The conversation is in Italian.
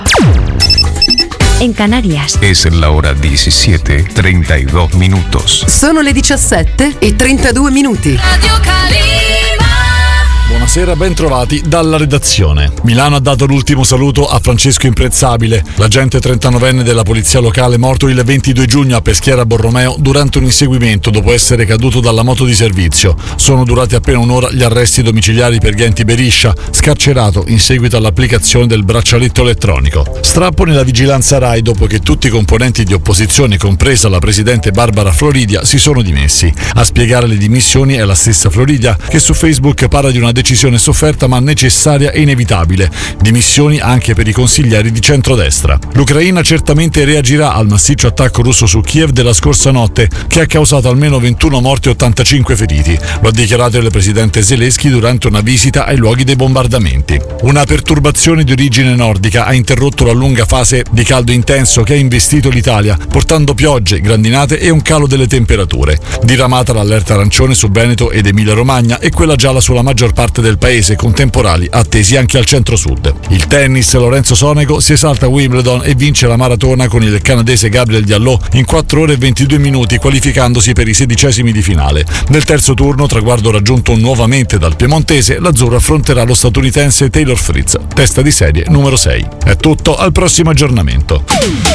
En Canarias. Es la hora 17:32 minutos. Sono le 17:32. Radio Calima. Buonasera, ben trovati dalla redazione. Milano ha dato l'ultimo saluto a Francesco Imprezzabile, l'agente 39enne della polizia locale morto il 22 giugno a Peschiera Borromeo durante un inseguimento dopo essere caduto dalla moto di servizio. Sono durati appena un'ora gli arresti domiciliari per Ghenti Beriscia, scarcerato in seguito all'applicazione del braccialetto elettronico. Strappo nella vigilanza Rai dopo che tutti i componenti di opposizione, compresa la presidente Barbara Floridia, si sono dimessi. A spiegare le dimissioni è la stessa Floridia, che su Facebook parla di una decisione sofferta ma necessaria e inevitabile. Dimissioni anche per i consiglieri di centrodestra. L'Ucraina certamente reagirà al massiccio attacco russo su Kiev della scorsa notte, che ha causato almeno 21 morti e 85 feriti. Lo ha dichiarato il presidente Zelensky durante una visita ai luoghi dei bombardamenti. Una perturbazione di origine nordica ha interrotto la lunga fase di caldo intenso che ha investito l'Italia, portando piogge, grandinate e un calo delle temperature. Diramata l'allerta arancione su Veneto ed Emilia-Romagna e quella gialla sulla maggior parte del paese, con temporali attesi anche al centro-sud. Il tennis, Lorenzo Sonego si esalta a Wimbledon e vince la maratona con il canadese Gabriel Diallo in 4 ore e 22 minuti, qualificandosi per i 16esimi di finale. Nel terzo turno, traguardo raggiunto nuovamente dal piemontese, l'azzurro affronterà lo statunitense Taylor Fritz, testa di serie numero 6. È tutto, al prossimo aggiornamento.